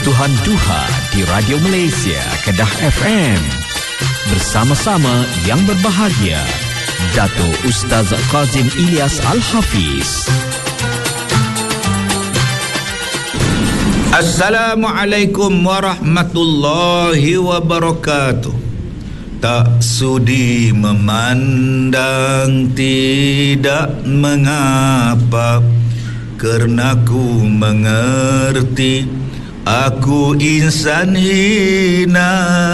Sentuhan Duha di Radio Malaysia, Kedah FM. Bersama-sama yang berbahagia, Dato' Ustaz Kazim Ilyas Al-Hafiz. Assalamualaikum warahmatullahi wabarakatuh. Tak sudi memandang, tidak mengapa, kerana ku mengerti aku insan hina.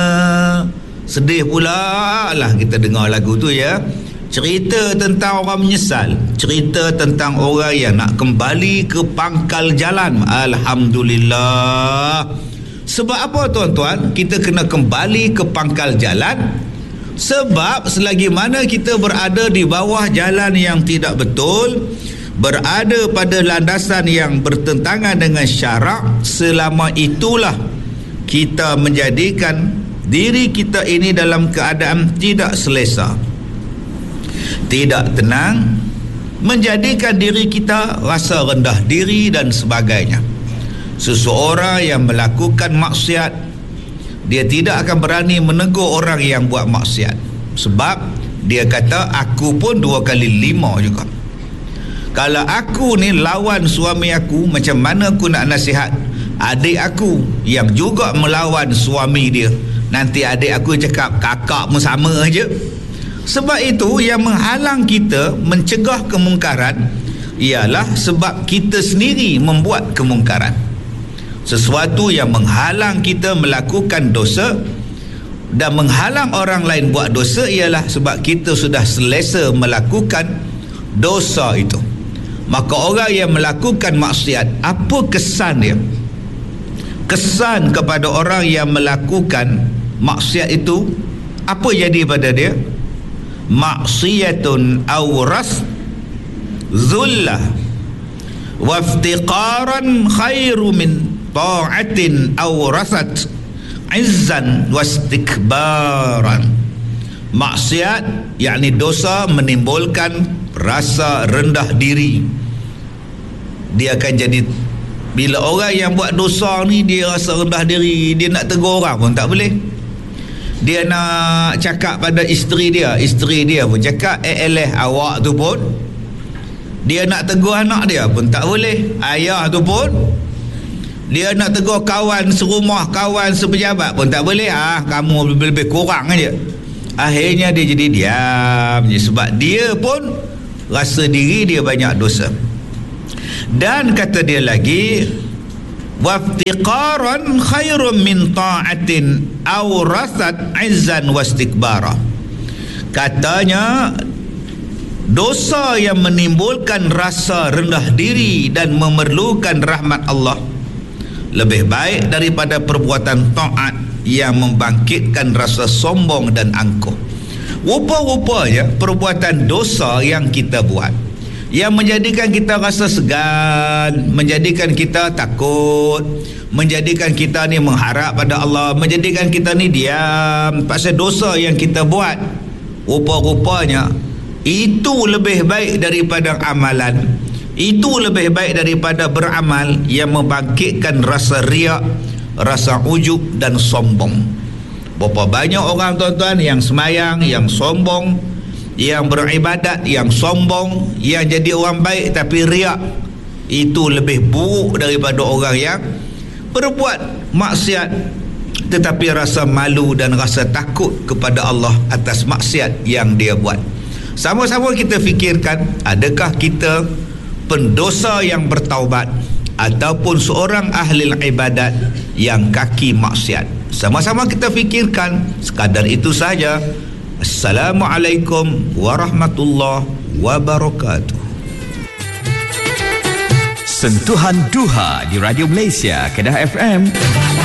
Sedih pula lah kita dengar lagu tu ya. Cerita tentang orang menyesal, cerita tentang orang yang nak kembali ke pangkal jalan. Alhamdulillah. Sebab apa tuan-tuan kita kena kembali ke pangkal jalan? Sebab selagi mana kita berada di bawah jalan yang tidak betul, berada pada landasan yang bertentangan dengan syarak, selama itulah kita menjadikan diri kita ini dalam keadaan tidak selesa, tidak tenang, menjadikan diri kita rasa rendah diri dan sebagainya. Seseorang yang melakukan maksiat, dia tidak akan berani menegur orang yang buat maksiat, sebab dia kata aku pun 2 kali 5 juga. Kalau aku ni lawan suami aku, macam mana aku nak nasihat adik aku yang juga melawan suami dia? Nanti adik aku cakap kakak pun sama aja. Sebab itu yang menghalang kita mencegah kemungkaran ialah sebab kita sendiri membuat kemungkaran. Sesuatu yang menghalang kita melakukan dosa dan menghalang orang lain buat dosa ialah sebab kita sudah selesa melakukan dosa itu. Maka orang yang melakukan maksiat, apa kesan dia? Kesan kepada orang yang melakukan maksiat itu, apa jadi pada dia? Maksiyatun awras zullah waftiqaran khairu min ta'atin awrasat izzan wastikbaran. Maksiat yakni dosa menimbulkan rasa rendah diri. Dia akan jadi, bila orang yang buat dosa ni dia rasa rendah diri, dia nak tegur orang pun tak boleh. Dia nak cakap pada isteri dia pun cakap awak tu pun. Dia nak tegur anak dia pun tak boleh. Ayah tu pun. Dia nak tegur kawan serumah, kawan sepejabat pun tak boleh. Kamu lebih kurang aja. Akhirnya dia jadi diam je, sebab dia pun rasa diri dia banyak dosa. Dan kata dia lagi, waftiqaran khairun min ta'atin awrasat izzan wastikbara. Katanya dosa yang menimbulkan rasa rendah diri dan memerlukan rahmat Allah lebih baik daripada perbuatan taat yang membangkitkan rasa sombong dan angkuh. Rupa-rupanya perbuatan dosa yang kita buat, yang menjadikan kita rasa segan, menjadikan kita takut, menjadikan kita ni mengharap pada Allah, menjadikan kita ni diam pasal dosa yang kita buat, rupa-rupanya itu lebih baik daripada amalan, itu lebih baik daripada beramal yang membangkitkan rasa riak, rasa ujub dan sombong. Berapa banyak orang tuan-tuan yang semayang, yang sombong, yang beribadat, yang sombong, yang jadi orang baik tapi riak. Itu lebih buruk daripada orang yang berbuat maksiat tetapi rasa malu dan rasa takut kepada Allah atas maksiat yang dia buat. Sama-sama kita fikirkan, adakah kita pendosa yang bertaubat ataupun seorang ahli ibadat yang kaki maksiat? Sama-sama kita fikirkan. Sekadar itu saja. Assalamualaikum warahmatullahi wabarakatuh. Sentuhan Duha di Radio Malaysia, Kedah FM.